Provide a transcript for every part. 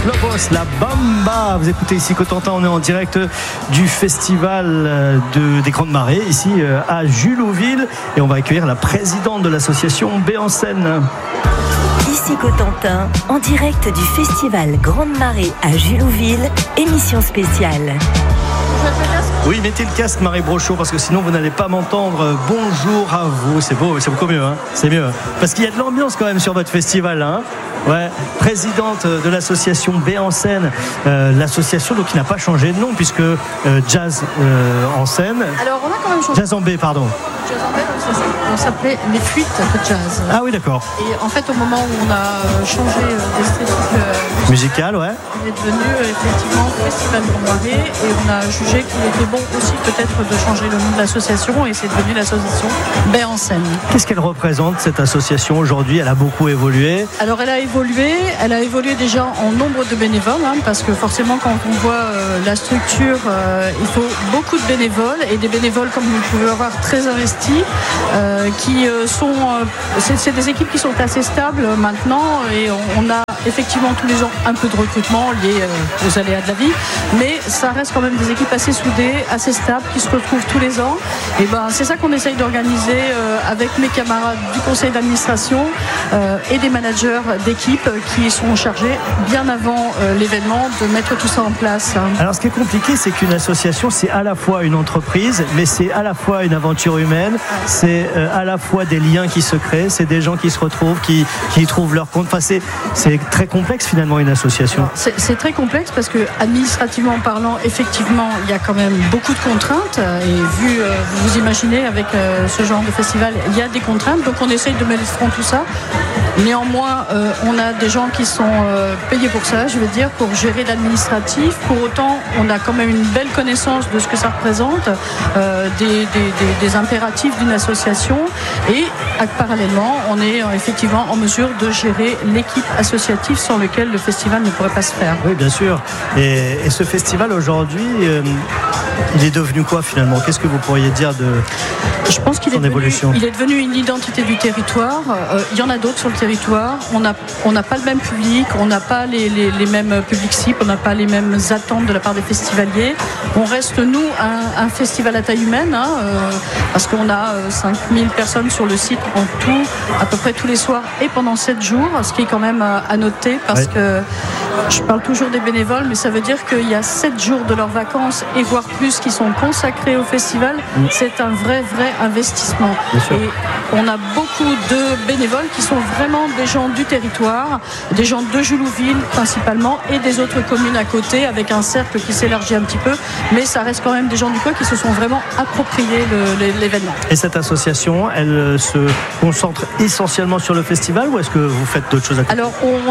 Lobos, la Bamba. Vous écoutez ici Cotentin, on est en direct du festival des Grandes Marées, ici à Julouville. Et on va accueillir la présidente de l'association B en scène. Ici Cotentin, en direct du festival Grande Marée à Julouville, émission spéciale. Oui, mettez le casque, Marie Brochot, parce que sinon vous n'allez pas m'entendre. Bonjour à vous, c'est beau, c'est beaucoup mieux, hein, c'est mieux. Parce qu'il y a de l'ambiance quand même sur votre festival, hein. Ouais, présidente de l'association B en scène, l'association donc qui n'a pas changé de nom puisque Jazz en scène. Alors on a quand même changé. Jazz en B, pardon. Jazz en B, on s'appelait les fuites de jazz. Ah oui, d'accord. Et en fait, au moment où on a changé d'esthétique musicale, ouais. Il est devenu effectivement Festival Grande Marée et on a jugé qu'il était bon aussi peut-être de changer le nom de l'association et c'est devenu l'association B en scène. Qu'est-ce qu'elle représente cette association aujourd'hui? Elle a beaucoup évolué. Alors elle a évolué déjà en nombre de bénévoles, hein, parce que forcément quand on voit la structure, il faut beaucoup de bénévoles et des bénévoles comme vous pouvez avoir très investis, qui sont, c'est des équipes qui sont assez stables maintenant et on a effectivement tous les ans un peu de recrutement lié aux aléas de la vie, mais ça reste quand même des équipes assez soudées, assez stables, qui se retrouvent tous les ans. Et ben c'est ça qu'on essaye d'organiser avec mes camarades du conseil d'administration et des managers d'équipe qui sont chargés bien avant l'événement de mettre tout ça en place. Alors ce qui est compliqué, c'est qu'une association, c'est à la fois une entreprise, mais c'est à la fois une aventure humaine, c'est à la fois des liens qui se créent, c'est des gens qui se retrouvent, qui trouvent leur compte. Enfin, c'est très complexe finalement une association. C'est très complexe parce que administrativement parlant, effectivement, il y a quand même beaucoup de contraintes et vu, vous imaginez avec ce genre de festival, il y a des contraintes, donc on essaye de mettre front tout ça. Néanmoins, on a des gens qui sont payés pour ça, je veux dire, pour gérer l'administratif. Pour autant, on a quand même une belle connaissance de ce que ça représente, des impératifs d'une association et parallèlement, on est effectivement en mesure de gérer l'équipe associative sans laquelle le festival ne pourrait pas se faire. Oui, bien sûr. Et ce festival aujourd'hui, il est devenu quoi finalement? Qu'est-ce que vous pourriez dire de Je pense qu'il son évolution? Il est devenu une identité du territoire. Il y en a d'autres sur le territoire. On n'a pas le même public, on n'a pas les mêmes publics cibles, on n'a pas les mêmes attentes de la part des festivaliers. On reste, nous, un festival à taille humaine, hein, parce qu'on a 5000 personnes sur le site en tout, à peu près tous les soirs et pendant 7 jours, ce qui est quand même à noter, parce que je parle toujours des bénévoles, mais ça veut dire qu'il y a 7 jours de leurs vacances et voire plus qui sont consacrés au festival. C'est un vrai investissement. Et on a beaucoup de bénévoles qui sont vraiment des gens du territoire, des gens de Julouville principalement et des autres communes à côté, avec un cercle qui s'élargit un petit peu, mais ça reste quand même des gens du coin qui se sont vraiment appropriés l'événement. Et cette association, elle se concentre essentiellement sur le festival ou est-ce que vous faites d'autres choses à côté? Alors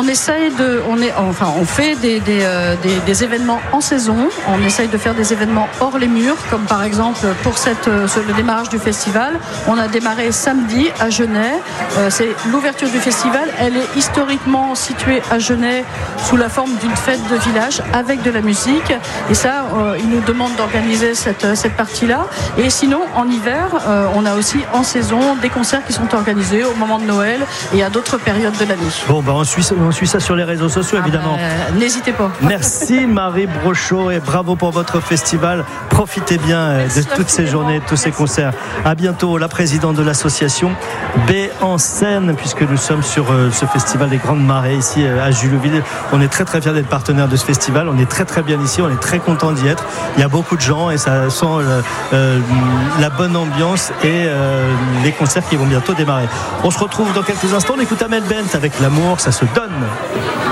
on fait des événements en saison, on essaye de faire des événements hors les murs, comme par exemple pour le démarrage du festival, on a démarré samedi à Genêt, c'est l'ouverture du festival, elle est historiquement située à Genêt sous la forme d'une fête de village avec de la musique et ça, ils nous demandent d'organiser cette partie-là et sinon en hiver, on a aussi en saison des concerts qui sont organisés au moment de Noël et à d'autres périodes de l'année. Bon, on suit ça sur les réseaux sociaux évidemment. N'hésitez pas. Merci Marie Brochot et bravo pour votre festival. Profitez bien de toutes ces journées, de tous ces concerts. À bientôt, la présidente de l'association B en scène, puisque nous sommes sur ce festival des Grandes Marées ici à Julouville. On est très fiers d'être partenaire de ce festival. On est très bien ici, on est très content d'y être. Il y a beaucoup de gens et ça sent la bonne ambiance et les concerts qui vont bientôt démarrer. On se retrouve dans quelques instants. On écoute Amel Bent avec L'amour, ça se donne.